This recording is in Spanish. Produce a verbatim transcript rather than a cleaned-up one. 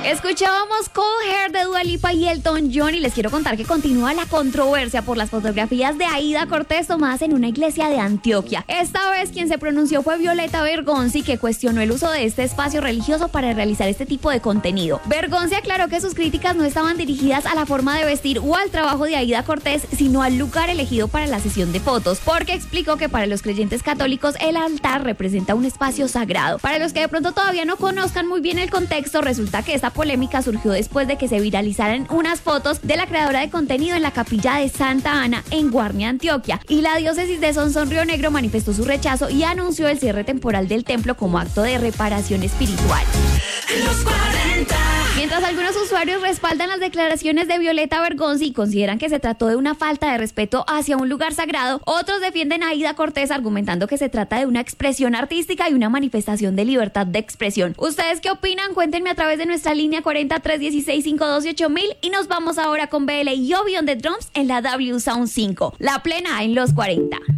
Escuchábamos Cold Hair de Dua Lipa y Elton John y les quiero contar que continúa la controversia por las fotografías de Aida Cortés tomadas en una iglesia de Antioquia. Esta vez quien se pronunció fue Violeta Bergonzi, que cuestionó el uso de este espacio religioso para realizar este tipo de contenido. Bergonzi aclaró que sus críticas no estaban dirigidas a la forma de vestir o al trabajo de Aida Cortés, sino al lugar elegido para la sesión de fotos, porque explicó que para los creyentes católicos el altar representa un espacio sagrado. Para los que de pronto todavía no conozcan muy bien el contexto, resulta que esta polémica surgió después de que se viralizaran unas fotos de la creadora de contenido en la capilla de Santa Ana en Guarne, Antioquia, y la diócesis de Sonsón Río Negro manifestó su rechazo y anunció el cierre temporal del templo como acto de reparación espiritual. Los cuarenta. Mientras algunos usuarios respaldan las declaraciones de Violeta Bergonzi y consideran que se trató de una falta de respeto hacia un lugar sagrado, otros defienden a Aida Cortés argumentando que se trata de una expresión artística y una manifestación de libertad de expresión. ¿Ustedes qué opinan? Cuéntenme a través de nuestra línea cuarenta, tres dieciséis, cinco doce, ocho mil y nos vamos ahora con B L y Obi on the Drums en la W Sound cinco. La plena en los cuarenta.